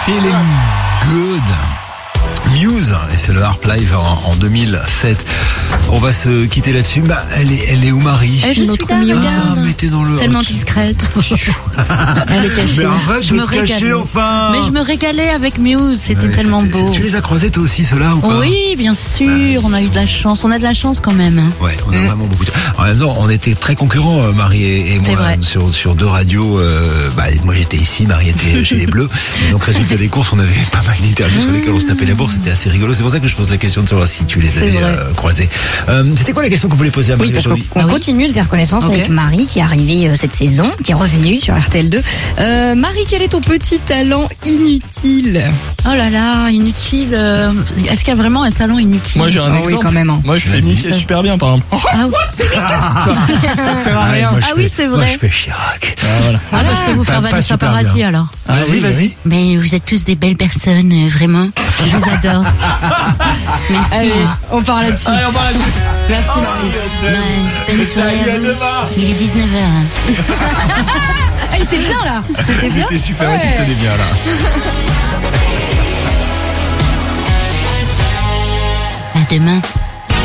Feeling Good. Muse, et c'est le Harp Live en 2007. On va se quitter là-dessus. Bah, elle est où, Marie? Je suis là, regarde. Mettez dans le... Tellement discrète. Elle est cachée. Mais arrête de te cacher, enfin. Mais je me régalais avec Muse, c'était tellement beau. Tu les as croisés toi aussi, ceux-là, ou pas? Oui, bien sûr, on a eu de la chance. On a de la chance quand même. Ouais, on a vraiment beaucoup de... En même temps, on était très concurrents, Marie et moi, sur deux radios. Moi j'étais ici, Marie était chez les Bleus. Et donc, résultat des courses, on avait pas mal d'interviews sur lesquelles on se tapait la bourse. C'était assez rigolo. C'est pour ça que je pose la question de savoir si tu les avais croisés. C'était quoi la question qu'on voulait poser à Marie? Oui, parce qu'on continue de faire connaissance avec Marie qui est arrivée cette saison, qui est revenue sur RTL2. Marie, quel est ton petit talent inutile? Oh là là, inutile. Est-ce qu'il y a vraiment un talent inutile? Moi j'ai un exemple. Oui, quand même. Moi je fais Mickey super bien, par exemple. Ça sert à rien. Oui, c'est vrai. Moi je fais Chirac. Je peux vous faire Vanessa Paradis alors. Vas-y. Mais vous êtes tous des belles personnes, vraiment. Je vous adore. Merci. Allez, on part là-dessus. Merci Marie. Bonne soirée à vous. Il est 19h. Ah, il était bien là. C'était bien. C'était super, tu tenais bien là. À demain.